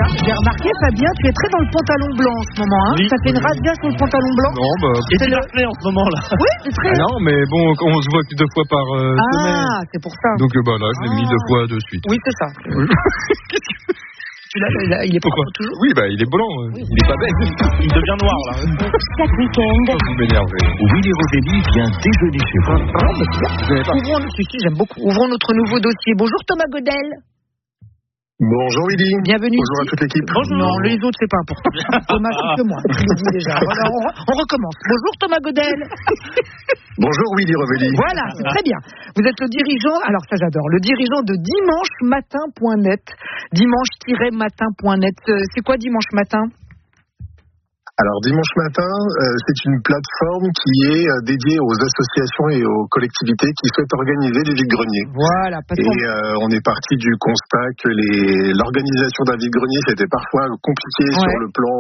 J'ai remarqué, Fabien, tu es très dans le pantalon blanc en ce moment. Hein. Oui. Ça fait une razzia sur le pantalon blanc. Non, Et tu l'as fait en ce moment là. Oui, c'est très. non, mais bon, on se voit que 2 fois par semaine. Ah, c'est pour ça. Donc là, je l'ai mis 2 fois de suite. Oui, c'est ça. Tu l'as, il est pas toujours. Oui, il est blanc. Il est pas bête. Il devient noir là. Chaque week-end, Vous m'énervez. Willy Rovelli vient déjeuner chez vous. J'aime beaucoup. Ouvrons notre nouveau dossier. Bonjour Thomas Godel. Bonjour Willy. Bienvenue. Bonjour à toute l'équipe. Bonjour. Non, les autres, c'est pas important. Thomas, c'est que moi. Je le dis déjà. Alors, on recommence. Bonjour Thomas Godel. Bonjour Willy Rovelli. Voilà, c'est très bien. Vous êtes le dirigeant, alors ça j'adore, le dirigeant de dimanchematin.net. Dimanche-matin.net. C'est quoi Dimanche Matin ? Alors Dimanche Matin, c'est une plateforme qui est dédiée aux associations et aux collectivités qui souhaitent organiser des vide-greniers. Voilà. Et on est parti du constat que l'organisation d'un vide-grenier c'était parfois compliqué sur le plan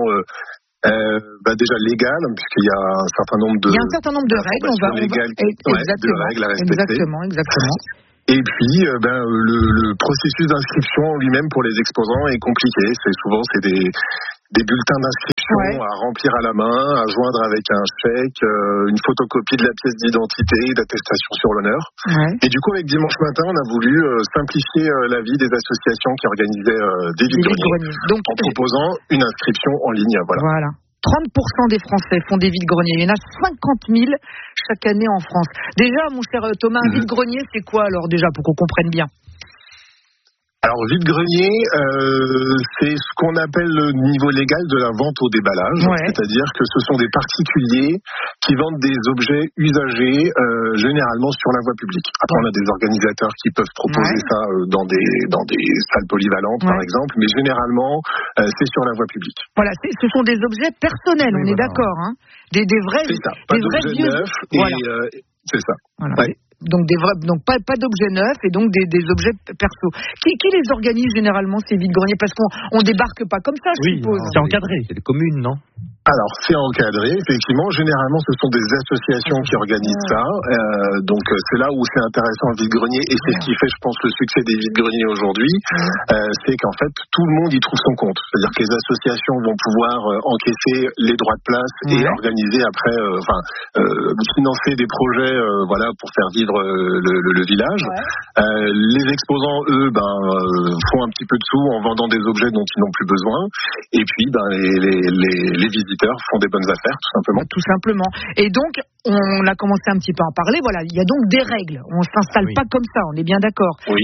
déjà légal, puisqu'il y a un certain nombre de... Il y a un certain nombre de règles. de règles à respecter. Exactement. Et puis, le processus d'inscription en lui-même pour les exposants est compliqué. C'est des bulletins d'inscription à remplir à la main, à joindre avec un chèque, une photocopie de la pièce d'identité, d'attestation sur l'honneur. Et du coup, avec Dimanche Matin, on a voulu simplifier la vie des associations qui organisaient des vide-greniers en proposant une inscription en ligne. Voilà. 30% des Français font des vide-greniers. Il y en a 50 000 chaque année en France. Déjà, mon cher Thomas, un vide-grenier, c'est quoi alors déjà, pour qu'on comprenne bien ? Alors, vide-grenier, c'est ce qu'on appelle le niveau légal de la vente au déballage. C'est-à-dire que ce sont des particuliers qui vendent des objets usagés, généralement sur la voie publique. Après, on a des organisateurs qui peuvent proposer ça dans des salles polyvalentes, par exemple, mais généralement, c'est sur la voie publique. Voilà, ce sont des objets personnels, on est d'accord, hein. Des vrais, c'est ça, pas d'objets neufs, c'est ça. Voilà. Donc pas d'objets neufs et donc des objets perso. Qui les organise généralement ces vide-greniers ? Parce qu'on débarque pas comme ça, je suppose. C'est encadré. C'est des communes, non ? Alors, c'est encadré, effectivement. Généralement, ce sont des associations qui organisent ça. Donc, c'est là où c'est intéressant le vide-grenier. Et c'est ce qui fait, je pense, le succès des vide-greniers aujourd'hui. C'est qu'en fait, tout le monde y trouve son compte. C'est-à-dire que les associations vont pouvoir encaisser les droits de place et organiser après, financer des projets pour faire vivre le village. Les exposants, eux, font un petit peu de sous en vendant des objets dont ils n'ont plus besoin. Et puis, les visiteurs font des bonnes affaires, tout simplement. Tout simplement. Et donc, on a commencé un petit peu à en parler. Voilà, il y a donc des règles. On ne s'installe pas comme ça, on est bien d'accord. Oui.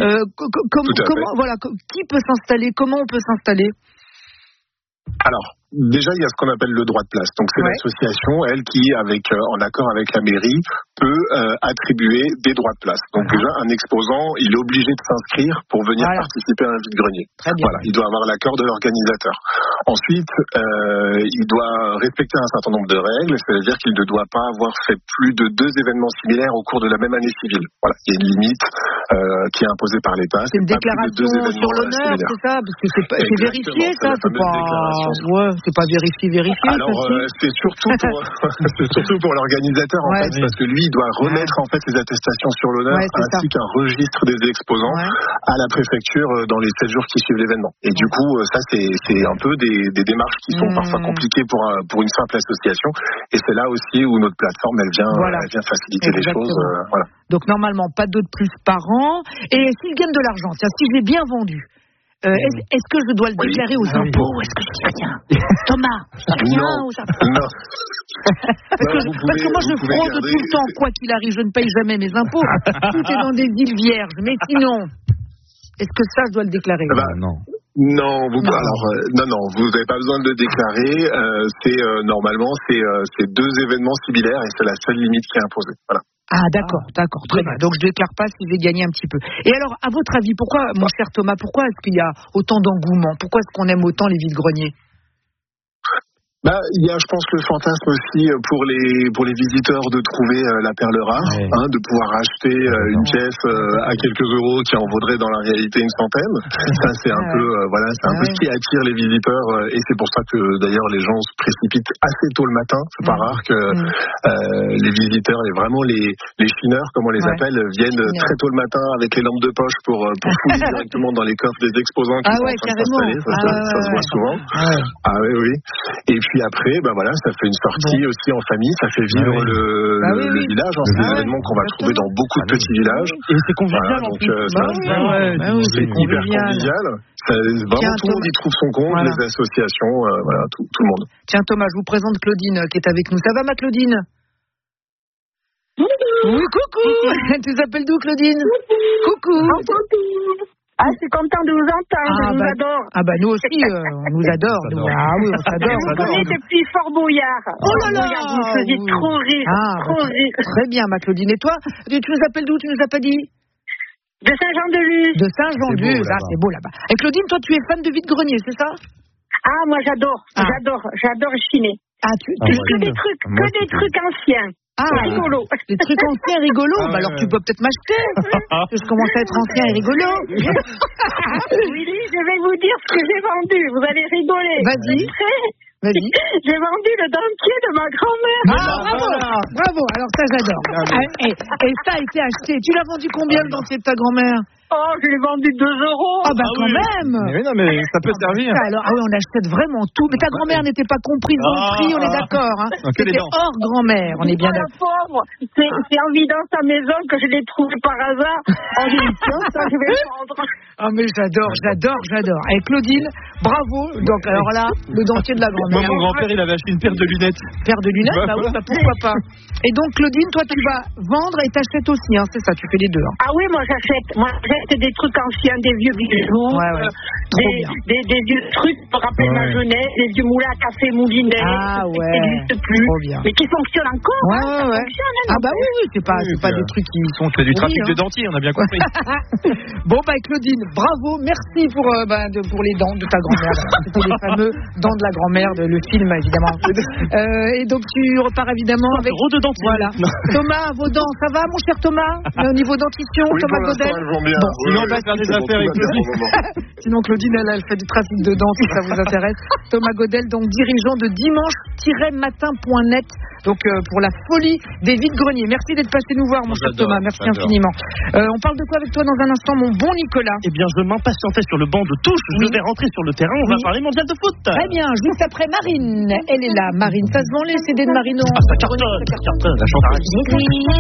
Qui peut s'installer ? Comment on peut s'installer ? Alors, déjà, il y a ce qu'on appelle le droit de place. Donc, c'est l'association, elle, qui, en accord avec la mairie, peut attribuer des droits de place. Donc, déjà, un exposant, il est obligé de s'inscrire pour venir participer à un vide-grenier. Voilà, il doit avoir l'accord de l'organisateur. Ensuite, il doit respecter un certain nombre de règles, c'est-à-dire qu'il ne doit pas avoir fait plus de 2 événements similaires au cours de la même année civile. Voilà, il y a une limite qui est imposée par l'État. C'est une déclaration sur l'honneur, c'est ça ? Parce que c'est vérifié, ça ? C'est pas vérifié. Alors, c'est surtout pour l'organisateur, en fait, parce que lui, il doit remettre en fait les attestations sur l'honneur ainsi qu'un registre des exposants à la préfecture dans les 7 jours qui suivent l'événement. Et du coup, ça, c'est un peu des démarches qui sont parfois compliquées pour une simple association. Et c'est là aussi où notre plateforme, elle vient faciliter les choses. Donc, normalement, pas de plus par an. Et s'il gagne de l'argent, si j'ai bien vendu, est-ce que je dois le déclarer aux impôts ou est-ce que je dis rien ? Thomas, rien aux impôts. Non. Parce que moi je fraude tout le temps, quoi qu'il arrive, je ne paye jamais mes impôts. Tout est dans des îles vierges. Mais sinon, est-ce que ça je dois le déclarer ? Non. Non, vous n'avez pas besoin de le déclarer. Normalement, c'est 2 événements similaires et c'est la seule limite qui est imposée. Voilà. Ah d'accord, très bien. Donc je déclare pas si j'ai gagné un petit peu. Et alors, à votre avis, pourquoi, mon cher Thomas, pourquoi est-ce qu'il y a autant d'engouement ? Pourquoi est-ce qu'on aime autant les vide-greniers ? Il y a, je pense, le fantasme aussi pour les visiteurs de trouver la perle rare, de pouvoir acheter une pièce à quelques euros qui en vaudrait dans la réalité une centaine. Ça, c'est un peu, c'est un peu ce qui attire les visiteurs, et c'est pour ça que d'ailleurs les gens se précipitent assez tôt le matin. C'est pas rare que les visiteurs et vraiment les chineurs, comme on les appelle, viennent très tôt le matin avec les lampes de poche pour fouiller directement dans les coffres des exposants qui sont en train de s'installer. Ça se voit souvent. Oui. Et puis après, ça fait une sortie aussi en famille, ça fait vivre le village. C'est des événements qu'on va trouver dans beaucoup de petits villages. Et c'est convivial en plus. C'est hyper convivial. Vraiment, tout le monde y trouve son compte, les associations, tout le monde. Tiens Thomas, je vous présente Claudine qui est avec nous. Ça va ma Claudine? Oui, coucou. Tu t'appelles d'où Claudine? Coucou. Je suis contente de vous entendre, je vous adore. Nous aussi, on vous adore. Nous. Oui, on s'adore. Je vous connais depuis Fort Boyard. Oh là là, vous me faisiez trop rire, trop rire. Très bien, ma Claudine. Et toi, tu nous appelles d'où? Tu nous as pas dit? De Saint-Jean-de-Luz. De Saint-Jean-de-Luz, c'est beau là-bas. Et Claudine, toi, tu es fan de vide-grenier, c'est ça? Moi j'adore chiner. Que des trucs anciens. Rigolo. Des trucs anciens rigolos. Alors tu peux peut-être m'acheter. Je commence à être ancien et rigolo. Willy, je vais vous dire ce que j'ai vendu. Vous allez rigoler. Vas-y. Vas-y. J'ai vendu le dentier de ma grand-mère. Bravo. Alors ça j'adore. Et ça a été acheté. Tu l'as vendu combien le dentier de ta grand-mère? Je l'ai vendu 2 euros. Quand même. Mais ça peut servir. Alors, on achète vraiment tout. Mais ta grand-mère n'était pas comprise dans le prix, on est d'accord. C'était hors grand-mère, on est bien d'accord. Pauvre. C'est en vidant sa maison que je l'ai trouvé par hasard. J'ai dit, tiens, ça, je vais le prendre. Mais j'adore. Et Claudine, bravo. Donc, alors là, le dentier de la grand-mère. Moi, mon grand-père, il avait acheté une paire de lunettes. Paire de lunettes? Pourquoi pas. Et donc, Claudine, toi, tu vas vendre et t'achètes aussi, c'est ça, tu fais les deux. Oui, moi, j'achète. C'est des trucs anciens, des vieux bijoux, des vieux trucs pour rappeler ma jeunesse, des vieux moulins à café moulinet, qui n'existent plus, mais qui fonctionnent encore. Oui, c'est pas des trucs qui sont. C'est du trafic de dentiers, on a bien compris. Claudine, bravo, merci pour les dents de ta grand-mère. C'était les fameux dents de la grand-mère, le film évidemment. Et donc tu repars évidemment avec de dentier. Voilà. Thomas, vos dents, ça va mon cher Thomas? Au niveau dentition, Thomas Godel? Sinon, on va faire des affaires avec Claudine. Sinon, Claudine, elle fait du trafic de dents, si ça vous intéresse. Thomas Godel, donc dirigeant de dimanche-matin.net, donc pour la folie des vides-greniers. Merci d'être passé nous voir, mon cher Thomas. Merci infiniment. On parle de quoi avec toi dans un instant, mon bon Nicolas? Je m'impatientais sur le banc de touche. Je vais rentrer sur le terrain. On va parler mondial de foot. Très bien. Juste après Marine. Elle est là. Marine, ça se vend les CD de Marino? Ça cartonne. La chanteuse.